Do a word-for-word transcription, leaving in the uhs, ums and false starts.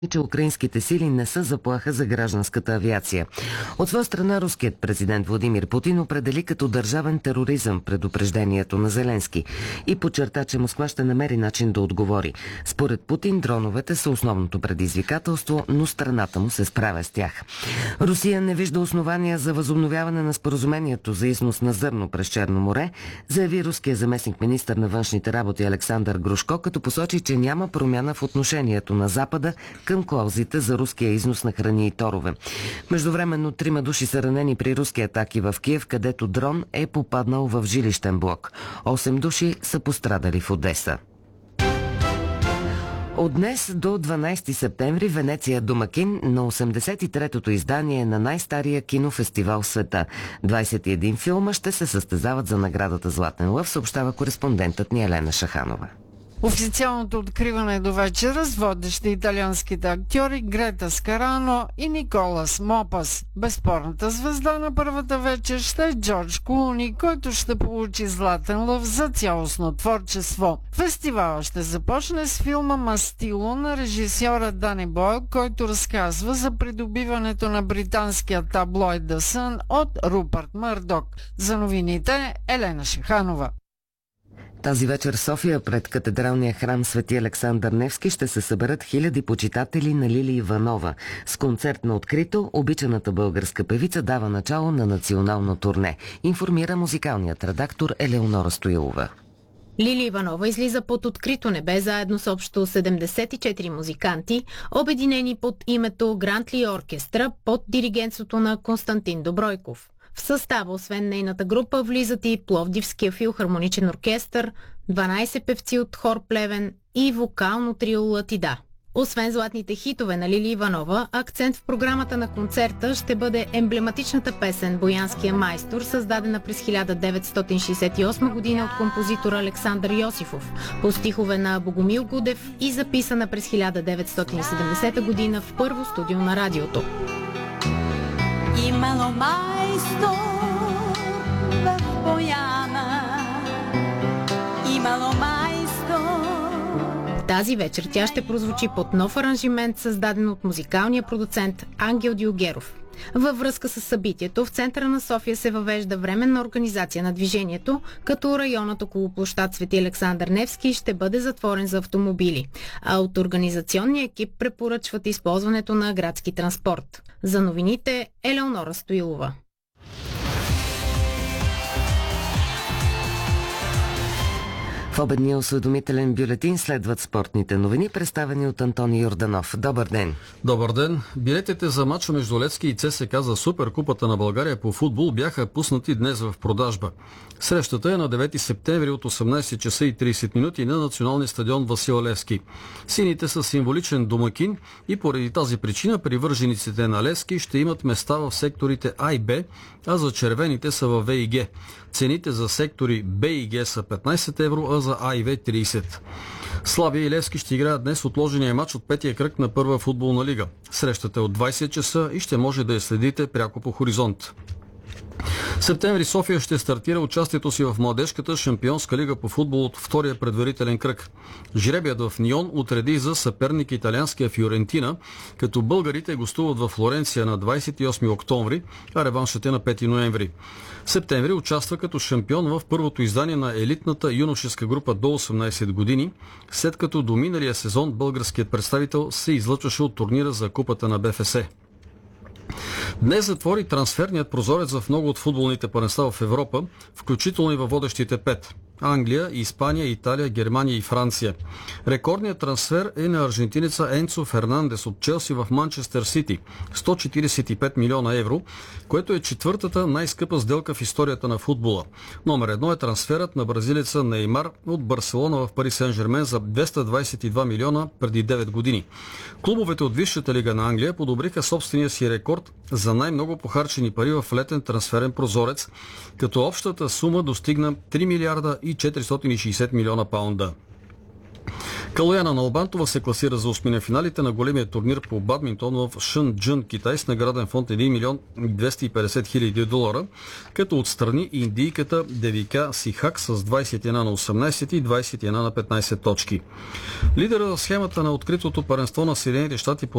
че украинските сили не са заплаха за гражданската авиация. От своя страна руският президент Владимир Путин определи като държавен тероризъм предупреждението на Зеленски и подчерта, че Москва ще намери начин да отговори. Според Путин дроновете са основното предизвикателство, но страната му се справя с тях. Русия не вижда основания за възобновяване на споразумението за износ на зърно през Черно море, заяви руския заместник-министър на външните работи Александър Грушко, като посочи, че няма промяна в отношението на Запада към клаузите за руския износ на храни и торове. Междувременно трима души са ранени при руски атаки в Киев, където дрон е попаднал в жилищен блок. Осем души са пострадали в Одеса. От днес до дванайсети септември Венеция е домакин на осемдесет и третото издание на най-стария кинофестивал в света. двайсет и един филма ще се състезават за наградата Златен лъв, съобщава кореспондентът ни Елена Шаханова. Официалното откриване до вечера с водещи италианските актьори Грета Скарано и Николас Мопас. Безспорната звезда на първата вечер ще е Джордж Клуни, който ще получи Златен лъв за цялостно творчество. Фестивалът ще започне с филма Мастило на режисьора Дани Бойл, който разказва за придобиването на британския таблоид The Sun от Рупърт Мърдок. За новините Елена Шаханова. Тази вечер в София пред катедралния храм Свети Александър Невски ще се съберат хиляди почитатели на Лили Иванова. С концерт на открито, обичаната българска певица дава начало на национално турне, информира музикалният редактор Елеонора Стоилова. Лили Иванова излиза под открито небе заедно с общо седемдесет и четири музиканти, обединени под името Грантли Оркестра под диригентството на Константин Добройков. В състава, освен нейната група, влизат и Пловдивския филхармоничен оркестър, дванайсет певци от хор Плевен и вокално трио Латида. Освен златните хитове на Лили Иванова, акцент в програмата на концерта ще бъде емблематичната песен «Боянския майстор», създадена през хиляда деветстотин шейсет и осма година от композитора Александър Йосифов, по стихове на Богомил Гудев и записана през хиляда деветстотин и седемдесета година в първо студио на радиото. Имало майстор в Бояна, имало майстор. Тази вечер тя ще прозвучи под нов аранжимент, създаден от музикалния продуцент Ангел Дюгеров. Във връзка с събитието, в центъра на София се въвежда временна организация на движението, като районът около площад Свети Александър Невски ще бъде затворен за автомобили, а от организационния екип препоръчват използването на градски транспорт. За новините Елеонора Стоилова. В обедния осведомителен бюлетин следват спортните новини, представени от Антони Йорданов. Добър ден! Добър ден! Билетите за мача между Левски и ЦСКА за Суперкупата на България по футбол бяха пуснати днес в продажба. Срещата е на девети септември от осемнайсет часа и трийсет минути на националния стадион Васил Левски. Сините са символичен домакин и поради тази причина привържениците на Левски ще имат места в секторите А и Б, а за червените са в В и Г. Цените за сектори Б и Г са петнайсет евро, а за А и В трийсет. Славия и Левски ще играят днес отложения матч от петия кръг на първа футболна лига. Срещата е от двайсет часа и ще може да я следите пряко по Хоризонт. Септември София ще стартира участието си в младежката шампионска лига по футбол от втория предварителен кръг. Жребият в Нион отреди за съперник италианския Фиорентина, като българите гостуват в Флоренция на двайсет и осми октомври, а реваншът е на пети ноември. Септември участва като шампион в първото издание на елитната юношеска група до осемнайсет години, след като до миналия сезон българският представител се излъчваше от турнира за Купата на Б Ф С. Днес затвори трансферният прозорец в много от футболните първенства в Европа, включително и във водещите пет. Англия, Испания, Италия, Германия и Франция. Рекордният трансфер е на аржентинеца Енцо Фернандес от Челси в Манчестър Сити – сто четирийсет и пет милиона евро, което е четвъртата най-скъпа сделка в историята на футбола. Номер едно е трансферът на бразилеца Неймар от Барселона в Пари Сен-Жермен за двеста двайсет и два милиона преди девет години. Клубовете от Висшата лига на Англия подобриха собствения си рекорд за най-много похарчени пари в летен трансферен прозорец, като общата сума достигна три милиарда и четиристотин и шейсет милиона паунда. Калояна Налбантова се класира за осми на финалите на големия турнир по бадминтон в Шънджън, Китай, с награден фонд един милион двеста и петдесет хиляди долара, като отстрани индийката Девика Сихак с двайсет и едно на осемнайсет и двайсет и едно на петнайсет точки. Лидерът в схемата на откритото първенство на Съединените щати по